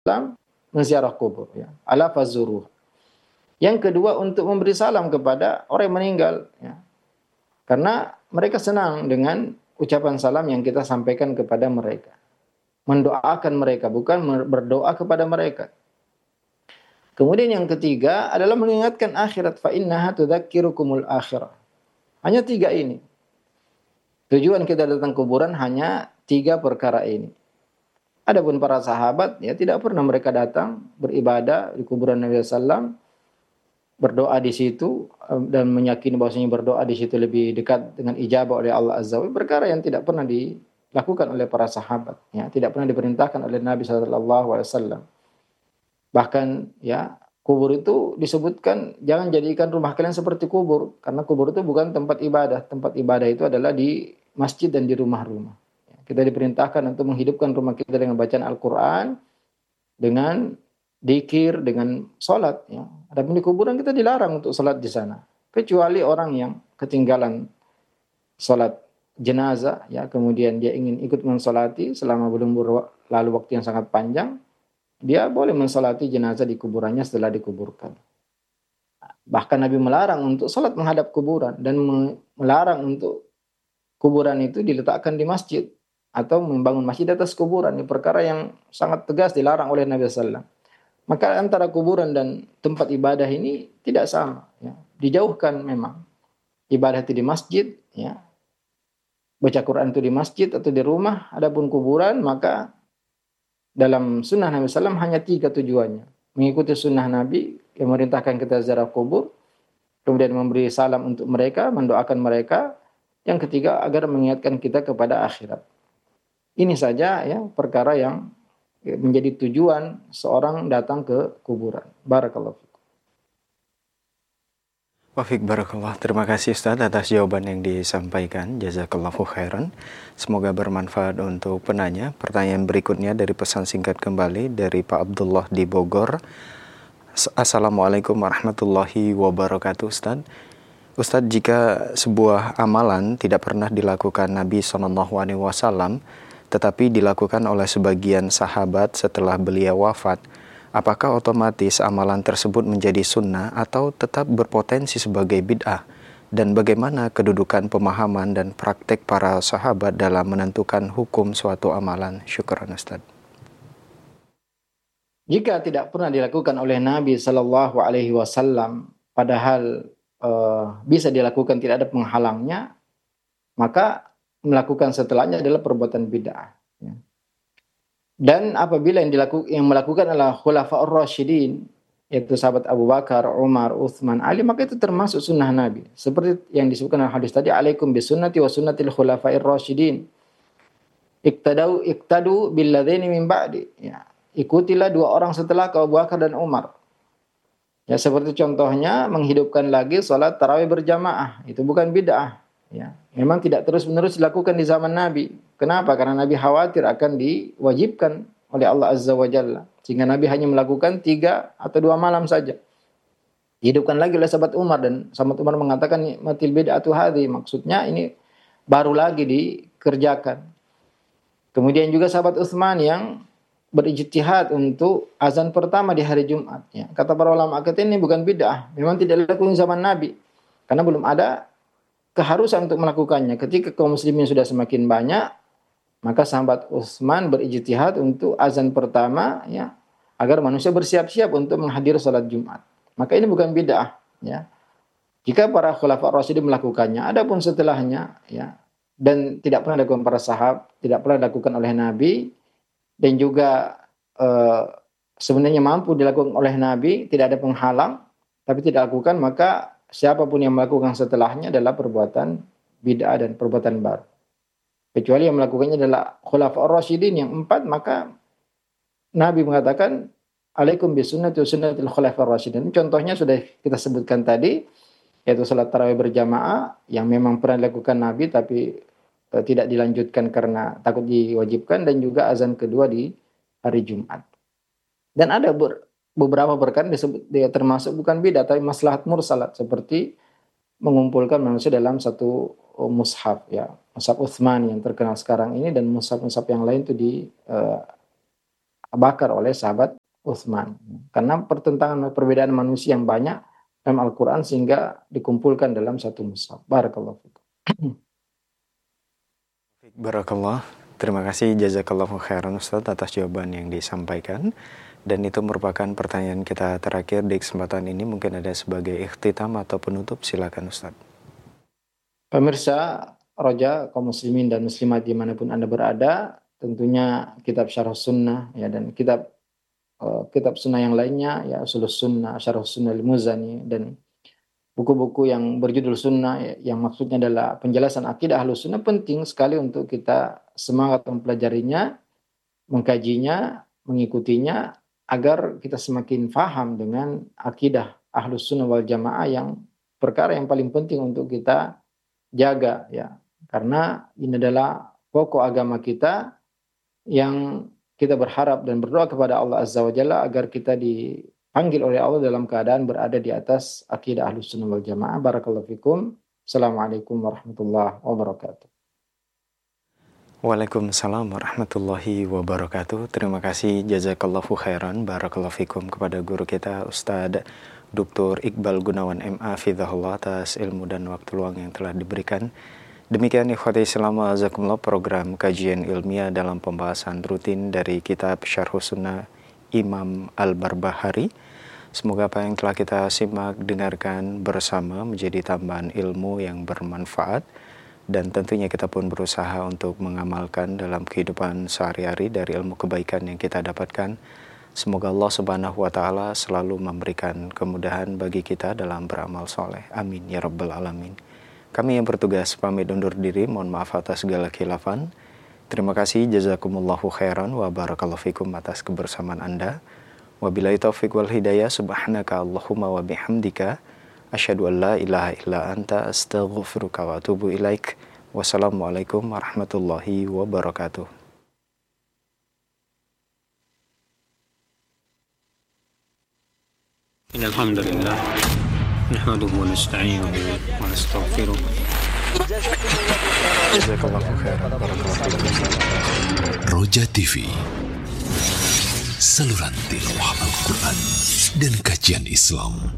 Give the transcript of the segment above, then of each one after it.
menziarah kubur, ya. Ala fazuruh. Yang kedua, untuk memberi salam kepada orang yang meninggal, ya. Karena mereka senang dengan ucapan salam yang kita sampaikan kepada mereka. Mendoakan mereka, bukan berdoa kepada mereka. Kemudian yang ketiga adalah mengingatkan akhirat, fa innaha tudzakirukumul akhirah. Hanya tiga ini. Tujuan kita datang kuburan hanya tiga perkara ini. Adapun para sahabat, ya tidak pernah mereka datang beribadah di kuburan Nabi SAW, berdoa di situ dan meyakini bahwasanya berdoa di situ lebih dekat dengan ijabah oleh Allah Azza wa Jalla. Perkara yang tidak pernah dilakukan oleh para sahabat, ya tidak pernah diperintahkan oleh Nabi SAW. Bahkan ya kubur itu disebutkan jangan jadikan rumah kalian seperti kubur, karena kubur itu bukan tempat ibadah. Tempat ibadah itu adalah di masjid dan di rumah-rumah. Kita diperintahkan untuk menghidupkan rumah kita dengan bacaan Al-Quran, dengan dzikir, dengan sholat. Ya. Adapun di kuburan kita dilarang untuk sholat di sana, kecuali orang yang ketinggalan sholat jenazah, ya kemudian dia ingin ikut mensolati selama belum lalu waktu yang sangat panjang, dia boleh mensolati jenazah di kuburannya setelah dikuburkan. Bahkan Nabi melarang untuk sholat menghadap kuburan dan melarang untuk kuburan itu diletakkan di masjid atau membangun masjid di atas kuburan. Ini perkara yang sangat tegas dilarang oleh Nabi SAW. Maka antara kuburan dan tempat ibadah ini tidak sama. Ya. Dijauhkan memang. Ibadah itu di masjid, ya. Baca Quran itu di masjid atau di rumah. Adapun kuburan, maka dalam sunnah Nabi SAW hanya tiga tujuannya. Mengikuti sunnah Nabi yang memerintahkan kita ziarah kubur, kemudian memberi salam untuk mereka, mendoakan mereka. Yang ketiga, agar mengingatkan kita kepada akhirat. Ini saja ya perkara yang menjadi tujuan seorang datang ke kuburan. Barakallahu fikum. Wafik barakallah. Terima kasih Ustaz atas jawaban yang disampaikan. Jazakallahu khairan. Semoga bermanfaat untuk penanya. Pertanyaan berikutnya dari pesan singkat kembali dari Pak Abdullah di Bogor. Assalamualaikum warahmatullahi wabarakatuh Ustaz. Ustaz, jika sebuah amalan tidak pernah dilakukan Nabi SAW, tetapi dilakukan oleh sebagian sahabat setelah beliau wafat, apakah otomatis amalan tersebut menjadi sunnah atau tetap berpotensi sebagai bid'ah? Dan bagaimana kedudukan pemahaman dan praktek para sahabat dalam menentukan hukum suatu amalan? Syukran Ustaz. Jika tidak pernah dilakukan oleh Nabi SAW, padahal bisa dilakukan, tidak ada penghalangnya, maka melakukan setelahnya adalah perbuatan bid'ah. Ya. Dan apabila yang melakukan adalah khulafa'ur rasyidin, yaitu sahabat Abu Bakar, Umar, Uthman, Ali, maka itu termasuk sunnah Nabi. Seperti yang disebutkan dalam hadis tadi, alaikum bisunnati wa sunnatil khulafa'ir rasyidin. Iktadu billadaini min ba'di. Ya. Ikutilah dua orang setelah Abu Bakar dan Umar. Ya, seperti contohnya menghidupkan lagi salat tarawih berjamaah, itu bukan bid'ah. Ya, memang tidak terus-menerus dilakukan di zaman Nabi. Kenapa? Karena Nabi khawatir akan diwajibkan oleh Allah Azza wa Jalla. Sehingga Nabi hanya melakukan 3 atau 2 malam saja. Dihidupkan lagi oleh sahabat Umar, dan sahabat Umar mengatakan matil bid'atu hadhi. Maksudnya ini baru lagi dikerjakan. Kemudian juga sahabat Utsman yang berijtihad untuk azan pertama di hari Jumat. Ya. Kata para ulama, kata ini bukan bid'ah. Memang tidak dilakukan zaman Nabi. Karena belum ada keharusan untuk melakukannya. Ketika kaum muslimin sudah semakin banyak, maka sahabat Utsman berijtihad untuk azan pertama, ya, agar manusia bersiap-siap untuk menghadiri salat Jumat. Maka ini bukan bid'ah, ya. Jika para khulafa rasyidin melakukannya, adapun setelahnya, ya, dan tidak pernah dilakukan para sahabat, tidak pernah dilakukan oleh Nabi, dan juga sebenarnya mampu dilakukan oleh Nabi, tidak ada penghalang, tapi tidak lakukan, maka siapapun yang melakukan setelahnya adalah perbuatan bid'ah dan perbuatan baru. Kecuali yang melakukannya adalah khulafa'ur rasyidin yang 4, maka Nabi mengatakan alaikum bisunnati wa sunnatil khulafa'ir rasyidin. Contohnya sudah kita sebutkan tadi, yaitu salat tarawih berjamaah yang memang pernah dilakukan Nabi tapi tidak dilanjutkan karena takut diwajibkan, dan juga azan kedua di hari Jumat. Dan ada beberapa perkara disebut dia termasuk bukan bid'ah tapi maslahat mursalat, seperti mengumpulkan manusia dalam satu mushaf, ya, mushaf Utsman yang terkenal sekarang ini, dan mushaf-mushaf yang lain itu dibakar oleh sahabat Utsman. Karena pertentangan perbedaan manusia yang banyak dalam Al-Quran sehingga dikumpulkan dalam satu mushaf. Barakallahu fikum. Barakallah. Terima kasih jazakallahu khairan Ustaz atas jawaban yang disampaikan. Dan itu merupakan pertanyaan kita terakhir di kesempatan ini. Mungkin ada sebagai ikhtitam atau penutup, silakan Ustaz. Pemirsa Roja, kaum muslimin dan muslimat dimanapun Anda berada, tentunya kitab Syarh Sunnah ya, dan kitab sunnah yang lainnya ya, Ushulus Sunnah, Syarh Sunnah Al-Muzani, dan buku-buku yang berjudul sunnah ya, yang maksudnya adalah penjelasan akidah Ahlus Sunnah, penting sekali untuk kita semangat mempelajarinya, mengkajinya, mengikutinya, agar kita semakin faham dengan akidah Ahlus Sunnah wal Jamaah, yang perkara yang paling penting untuk kita jaga ya, karena ini adalah pokok agama kita yang kita berharap dan berdoa kepada Allah Azza wa Jalla agar kita dipanggil oleh Allah dalam keadaan berada di atas akidah Ahlus Sunnah wal Jamaah. Barakallahu fikum. Assalamualaikum warahmatullahi wabarakatuh. Waalaikumsalam warahmatullahi wabarakatuh. Terima kasih jazakallahu khairan barakallahu fikum kepada guru kita Ustadz Dr. Iqbal Gunawan MA Fidhahullah atas ilmu dan waktu luang yang telah diberikan. Demikian ikhwati Islam wa azakumullah, program kajian ilmiah dalam pembahasan rutin dari kitab Syarh Sunnah Imam Al-Barbahari. Semoga apa yang telah kita simak dengarkan bersama menjadi tambahan ilmu yang bermanfaat, dan tentunya kita pun berusaha untuk mengamalkan dalam kehidupan sehari-hari dari ilmu kebaikan yang kita dapatkan. Semoga Allah Subhanahu wa Ta'ala selalu memberikan kemudahan bagi kita dalam beramal soleh. Amin ya Rabbal Alamin. Kami yang bertugas pamit undur diri, mohon maaf atas segala khilafan. Terima kasih, jazakumullahu khairan wa barakallahu fikum atas kebersamaan Anda. Wabillahi taufiq wal hidayah, subhanaka Allahumma wa bihamdika, asyhadu an la ilaha illa anta, astaghfiruka wa atubu ilaik. Wassalamualaikum warahmatullahi wabarakatuh. Alhamdulillah, nahmaduhu wa nasta'inuhu wa nastaghfiruh. Jazakallahu khairan barakallahu fikum. Roja TV, saluran tilawah Al-Quran dan kajian Islam.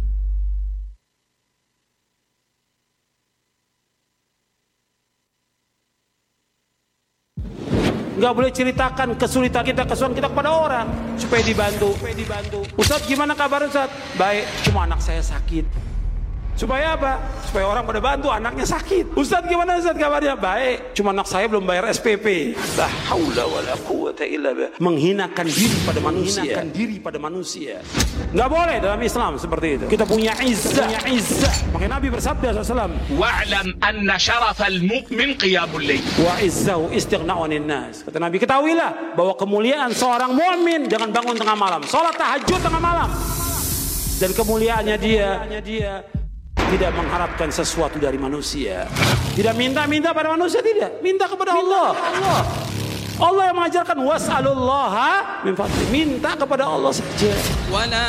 Nggak boleh ceritakan kesulitan kita kepada orang supaya dibantu. Ustaz, gimana kabar Ustaz? Baik, cuma anak saya sakit. Supaya apa? Supaya orang pada bantu, anaknya sakit. Ustaz, gimana Ustaz kabarnya? Baik, cuma anak saya belum bayar SPP. La haula wala quwwata illa billah. Menghinakan diri pada manusia. Nggak boleh dalam Islam seperti itu. Kita punya izzah. Makanya Nabi bersabda SAW, wa'lam anna syarafal mu'min qiyamul lail wa izzahu istighna'u 'anil nas. Kata Nabi, ketahuilah bahwa kemuliaan seorang mukmin jangan bangun tengah malam, salat tahajud tengah malam. Dan kemuliaannya dia tidak mengharapkan sesuatu dari manusia. Tidak minta pada manusia, tidak. Minta kepada Allah. Allah yang mengajarkan was'alullaha min fadli. Minta kepada Allah saja.